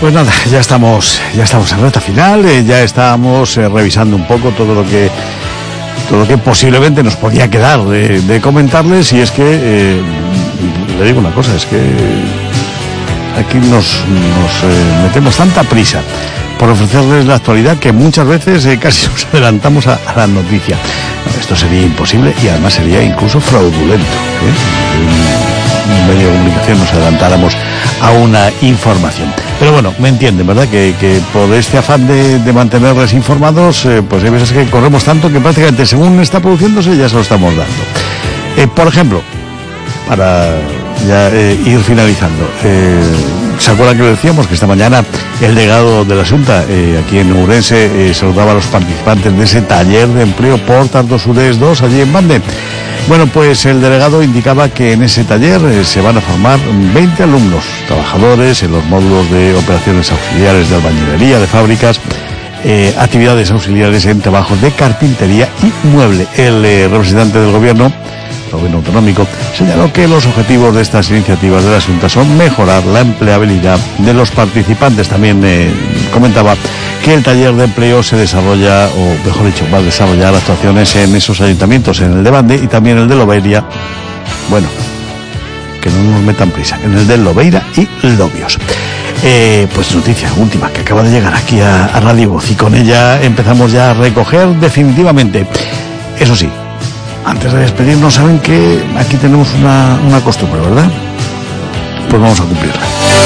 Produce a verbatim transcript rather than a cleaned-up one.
Pues nada, ya estamos, ya estamos en recta final, eh, ya estamos eh, revisando un poco todo lo que todo lo que posiblemente nos podía quedar de, de comentarles, y es que eh, le digo una cosa, es que aquí nos, nos eh, metemos tanta prisa por ofrecerles la actualidad que muchas veces eh, casi nos adelantamos a, a la noticia. No, esto sería imposible y además sería incluso fraudulento, ¿eh? Un medio de comunicación nos adelantáramos a una información. Pero bueno, me entienden, ¿verdad? Que, que por este afán de, de mantenerles informados, eh, pues hay veces que corremos tanto que prácticamente según está produciéndose ya se lo estamos dando. Eh, por ejemplo, para ya eh, ir finalizando, eh, ¿se acuerdan que lo decíamos? Que esta mañana el delegado de la Xunta, eh, aquí en Ourense, eh, saludaba a los participantes de ese taller de empleo Portas dos U D E S dos allí en Bande. Bueno, pues el delegado indicaba que en ese taller eh, se van a formar veinte alumnos, trabajadores en los módulos de operaciones auxiliares de albañilería, de fábricas, eh, actividades auxiliares en trabajos de carpintería y mueble. El eh, representante del gobierno, el gobierno autonómico, señaló que los objetivos de estas iniciativas de la Xunta son mejorar la empleabilidad de los participantes. También eh, comentaba que el taller de empleo se desarrolla, o mejor dicho, va a desarrollar actuaciones en esos ayuntamientos, en el de Bande y también el de Lobeira. Bueno, que no nos metan prisa, en el de Lobeira y Lobios. Eh, pues noticia última que acaba de llegar aquí a, a Radio Voz, y con ella empezamos ya a recoger definitivamente. Eso sí, antes de despedirnos, saben que aquí tenemos una, una costumbre, ¿verdad? Pues vamos a cumplirla.